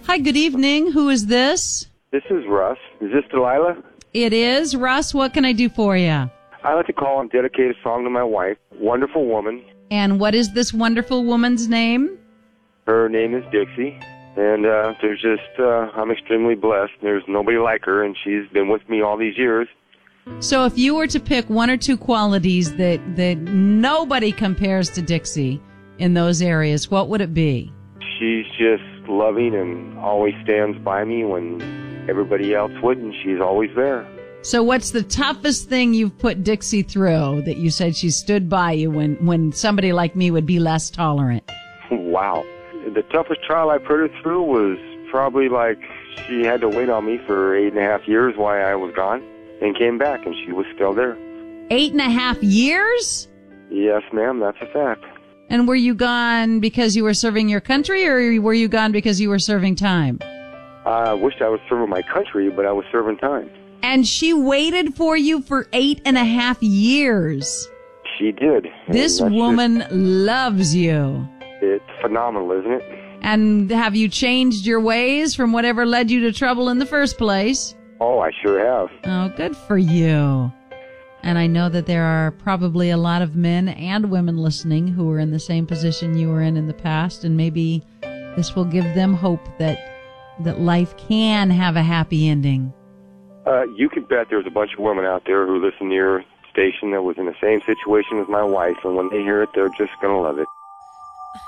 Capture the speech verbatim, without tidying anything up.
Hi, good evening. Who is this? This is Russ. Is this Delilah? It is. Russ, what can I do for you? I like to call and dedicate a song to my wife. Wonderful woman. And what is this wonderful woman's name? Her name is Dixie. And uh, there's just, uh, I'm extremely blessed. There's nobody like her, and she's been with me all these years. So if you were to pick one or two qualities that, that nobody compares to Dixie in those areas, what would it be? She's just loving and always stands by me when everybody else wouldn't. She's always there. So what's the toughest thing you've put Dixie through that you said she stood by you when, when somebody like me would be less tolerant? Wow. The toughest trial I put her through was probably like she had to wait on me for eight and a half years while I was gone and came back, and she was still there. Eight and a half years? Yes, ma'am, that's a fact. And were you gone because you were serving your country, or were you gone because you were serving time? I wished I was serving my country, but I was serving time. And she waited for you for eight and a half years. She did. This woman just loves you. It's phenomenal, isn't it? And have you changed your ways from whatever led you to trouble in the first place? Oh, I sure have. Oh, good for you. And I know that there are probably a lot of men and women listening who were in the same position you were in in the past, and maybe this will give them hope that that life can have a happy ending. Uh, you can bet there's a bunch of women out there who listen to your station that was in the same situation as my wife, and when they hear it, they're just going to love it.